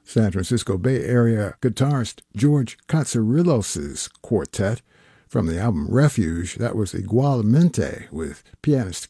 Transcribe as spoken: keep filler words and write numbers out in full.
San Francisco Bay Area guitarist George Katsarillos' quartet. From the album Refuge, that was Igualmente with pianist